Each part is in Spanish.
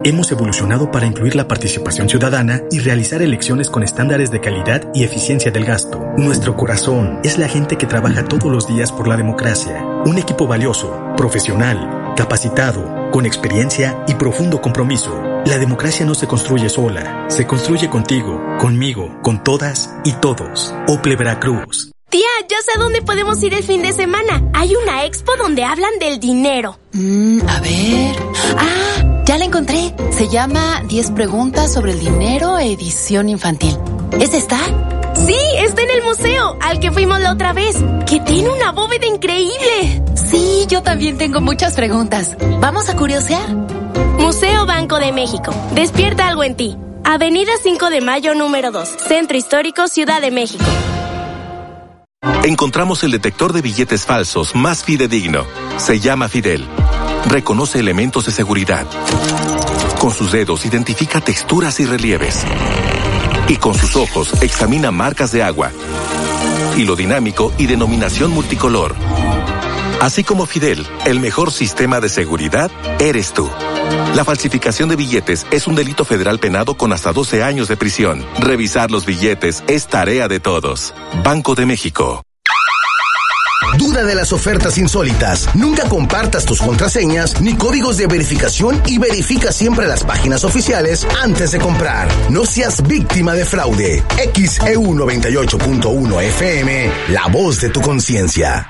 Hemos evolucionado para incluir la participación ciudadana y realizar elecciones con estándares de calidad y eficiencia del gasto. Nuestro corazón es la gente que trabaja todos los días por la democracia. Un equipo valioso, profesional, capacitado, con experiencia y profundo compromiso. La democracia no se construye sola, se construye contigo, conmigo, con todas y todos. Ople Veracruz. Tía, ya sé a dónde podemos ir el fin de semana. Hay una expo donde hablan del dinero. A ver... ya la encontré. Se llama 10 preguntas sobre el dinero, edición infantil. ¿Esa está? Sí, está en el museo, al que fuimos la otra vez, que tiene una bóveda increíble. Sí, yo también tengo muchas preguntas. ¿Vamos a curiosear? Museo Banco de México. Despierta algo en ti. Avenida 5 de Mayo, número 2. Centro Histórico, Ciudad de México. Encontramos el detector de billetes falsos más fidedigno. Se llama Fidel. Reconoce elementos de seguridad. Con sus dedos identifica texturas y relieves. Y con sus ojos examina marcas de agua. Hilo dinámico y denominación multicolor. Así como Fidel, el mejor sistema de seguridad eres tú. La falsificación de billetes es un delito federal penado con hasta 12 años de prisión. Revisar los billetes es tarea de todos. Banco de México. Duda de las ofertas insólitas. Nunca compartas tus contraseñas ni códigos de verificación y verifica siempre las páginas oficiales antes de comprar. No seas víctima de fraude. XEU 98.1 FM, la voz de tu conciencia.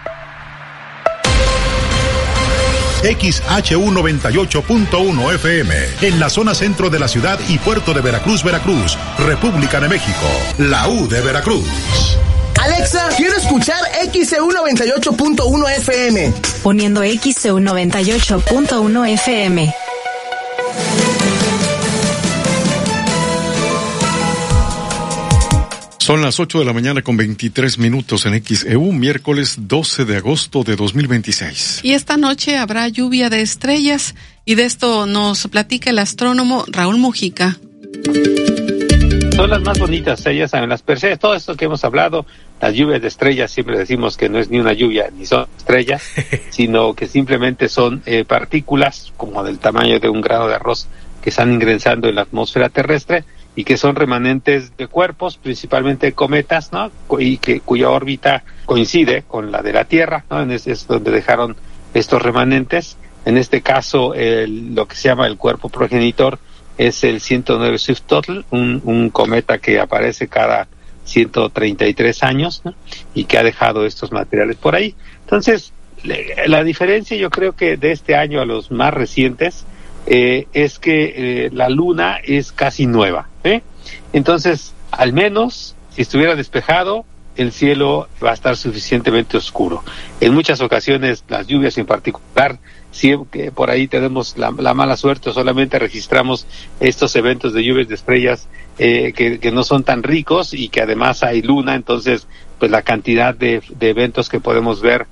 XHU 98.1 FM, en la zona centro de la ciudad y puerto de Veracruz, Veracruz, República de México, la U de Veracruz. Alexa, quiero escuchar XEU 98.1 FM. Poniendo XEU 98.1 FM. Son las 8 de la mañana con 23 minutos en XEU, miércoles 12 de agosto de 2026. Y esta noche habrá lluvia de estrellas, y de esto nos platica el astrónomo Raúl Mujica. Son las más bonitas, ya saben, las Perseidas, todo esto que hemos hablado, las lluvias de estrellas, siempre decimos que no es ni una lluvia, ni son estrellas, sino que simplemente son partículas como del tamaño de un grano de arroz que están ingresando en la atmósfera terrestre y que son remanentes de cuerpos, principalmente cometas, ¿no? Y cuya órbita coincide con la de la Tierra, ¿no? Es donde dejaron estos remanentes. En este caso, lo que se llama el cuerpo progenitor es el 109 Swift-Tuttle, un cometa que aparece cada 133 años, ¿no? Y que ha dejado estos materiales por ahí. Entonces, la diferencia, yo creo que de este año a los más recientes, es que la luna es casi nueva, ¿eh? Entonces, al menos, si estuviera despejado, el cielo va a estar suficientemente oscuro. En muchas ocasiones, las lluvias en particular, siempre por ahí tenemos la mala suerte, solamente registramos estos eventos de lluvias de estrellas que no son tan ricos y que además hay luna, entonces pues la cantidad de eventos que podemos ver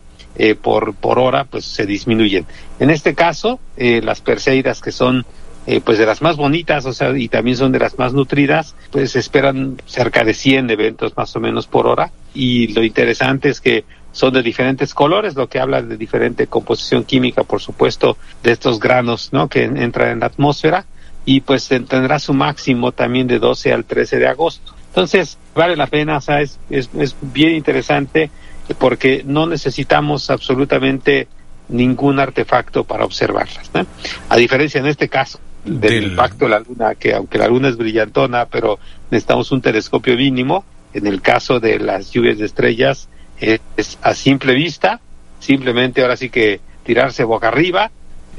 por hora pues se disminuyen. En este caso, las Perseidas, que son pues de las más bonitas, o sea, y también son de las más nutridas, pues esperan cerca de 100 eventos más o menos por hora, y lo interesante es que son de diferentes colores, lo que habla de diferente composición química, por supuesto, de estos granos, ¿no?, que entran en la atmósfera, y pues tendrá su máximo también de 12 al 13 de agosto. Entonces, vale la pena, o sea, es bien interesante, porque no necesitamos absolutamente ningún artefacto para observarlas, ¿no? A diferencia en este caso del impacto de la luna, que aunque la luna es brillantona, pero necesitamos un telescopio mínimo. En el caso de las lluvias de estrellas, es a simple vista, simplemente ahora sí que tirarse boca arriba,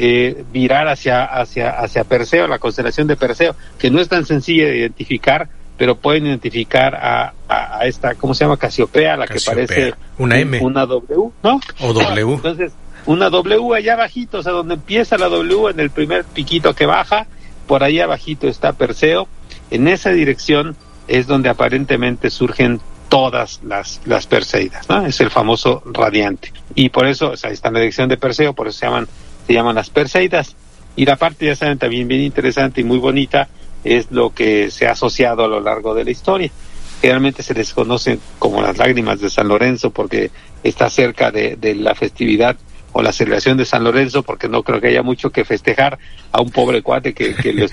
virar hacia Perseo, la constelación de Perseo, que no es tan sencilla de identificar, pero pueden identificar a esta, ¿cómo se llama? Casiopea, la Casiopea, que parece una M, una W, ¿no? O W. Entonces, una W allá abajito, o sea, donde empieza la W, en el primer piquito que baja, por ahí abajito está Perseo. En esa dirección es donde aparentemente surgen todas las Perseidas, ¿no? Es el famoso radiante. Y por eso, o sea, está en la dirección de Perseo, por eso se llaman las Perseidas. Y la parte, ya saben, también bien interesante y muy bonita, es lo que se ha asociado a lo largo de la historia. Generalmente se les conoce como las lágrimas de San Lorenzo, porque está cerca de la festividad o la celebración de San Lorenzo, porque no creo que haya mucho que festejar a un pobre cuate que